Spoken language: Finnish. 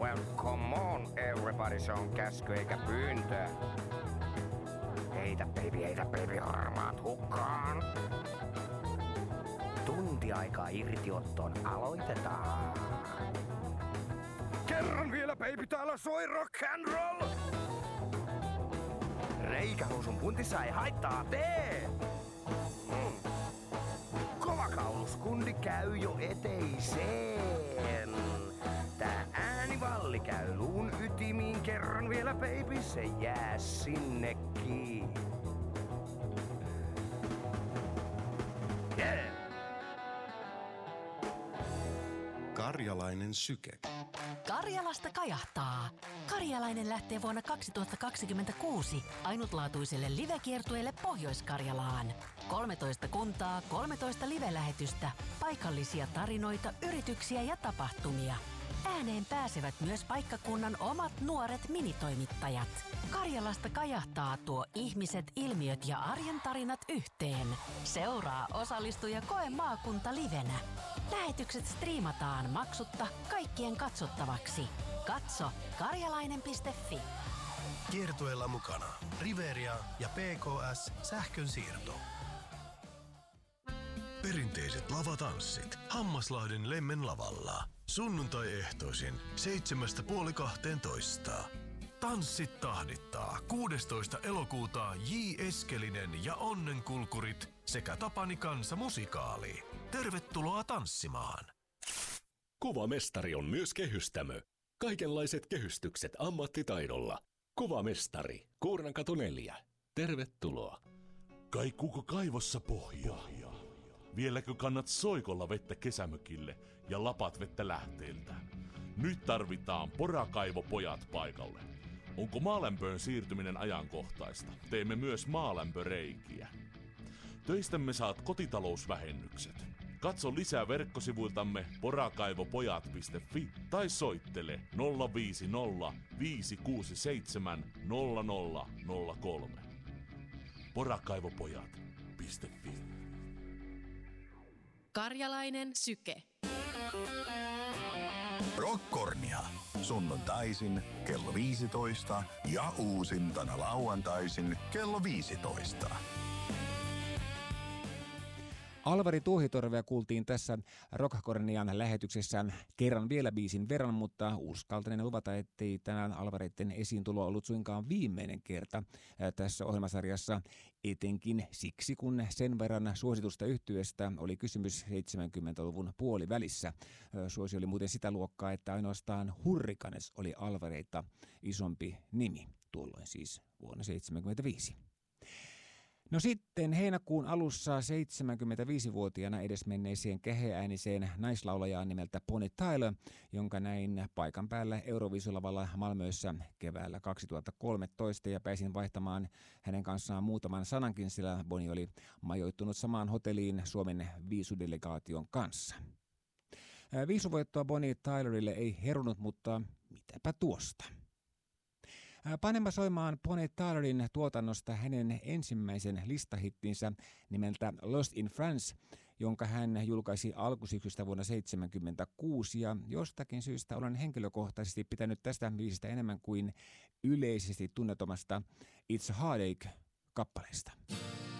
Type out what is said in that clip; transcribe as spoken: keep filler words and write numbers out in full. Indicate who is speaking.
Speaker 1: Well, come on, everybody, se on käsky eikä pyyntö. Heitä baby, heitä baby, harmaat hukkaan. Tunti aikaa irtiottoon, aloitetaan. Kerran vielä baby, täällä soi rock and roll. Reikähousun puntissa ei haittaa tee. Mm. Kovakauluskundi käy jo eteiseen. Tää äänivalli käy luun ytimiin. Kerran vielä baby, se jää sinnekin. Yeah.
Speaker 2: Karjalainen syke.
Speaker 3: Karjalasta kajahtaa. Karjalainen lähtee vuonna kaksituhattakaksikymmentäkuusi ainutlaatuiselle livekiertueelle Pohjois-Karjalaan. kolmetoista kuntaa, kolmetoista live-lähetystä, paikallisia tarinoita, yrityksiä ja tapahtumia. Ääneen pääsevät myös paikkakunnan omat nuoret minitoimittajat. Karjalasta kajahtaa tuo ihmiset, ilmiöt ja arjen tarinat yhteen. Seuraa, osallistu ja koe maakunta livenä. Lähetykset striimataan maksutta kaikkien katsottavaksi. Katso karjalainen piste fi.
Speaker 4: Kiertueella mukana Riveria ja P K S Sähkönsiirto. Perinteiset lavatanssit Hammaslahden Lemmen lavalla. Sunnuntai-ehtoisin seitsemästä puoli kahteentoista. Tanssit tahdittaa kuudestoista elokuuta J. Eskelinen ja Onnenkulkurit sekä Tapani Kansa musikaali. Tervetuloa tanssimaan!
Speaker 5: Kuvamestari on myös kehystämö. Kaikenlaiset kehystykset ammattitaidolla. Kuvamestari, Kuurnankatu neljä. Tervetuloa.
Speaker 6: Kaikkuuko kaivossa pohjaa? Vieläkö kannat soikolla vettä kesämökille ja lapat vettä lähteeltä? Nyt tarvitaan porakaivopojat paikalle. Onko maalämpöön siirtyminen ajankohtaista? Teemme myös maalämpöreikiä. Töistämme saat kotitalousvähennykset. Katso lisää verkkosivuiltamme porakaivopojat piste fi tai soittele nolla viisi nolla viisi kuusi seitsemän nolla nolla nolla kolme. porakaivopojat piste fi.
Speaker 7: Karjalainen syke.
Speaker 8: Rockkornia. Sunnuntaisin kello viisitoista ja uusintana lauantaisin kello viisitoista.
Speaker 9: Alvari Tuohitorvea kuultiin tässä Rockkornian lähetyksessä kerran vielä biisin verran, mutta uskaltainen luvata, ettei tänään Alvareiden esiintulo ollut suinkaan viimeinen kerta tässä ohjelmasarjassa, etenkin siksi, kun sen verran suositusta yhtyeestä oli kysymys seitsemänkymmentäluvun puolivälissä. Suosi oli muuten sitä luokkaa, että ainoastaan Hurrikanes oli Alvareita isompi nimi, tuolloin siis vuonna seitsemänkymmentäviisi. No sitten heinäkuun alussa seitsemänkymmentäviisivuotiaana edesmenneeseen keheääniseen naislaulajaan nimeltä Bonnie Tyler, jonka näin paikan päällä Euroviisulavalla Malmössä keväällä kaksituhattakolmetoista ja pääsin vaihtamaan hänen kanssaan muutaman sanankin, sillä Bonnie oli majoittunut samaan hotelliin Suomen viisudelegaation kanssa. Viisuvoittoa Bonnie Tylerille ei herunut, mutta mitäpä tuosta. Panemme soimaan Bonnie Tylerin tuotannosta hänen ensimmäisen listahittinsä nimeltä Lost in France, jonka hän julkaisi alkusyksystä vuonna seitsemänkymmentäkuusi, ja jostakin syystä olen henkilökohtaisesti pitänyt tästä biisistä enemmän kuin yleisesti tunnetomasta It's a Heartache -kappaleesta.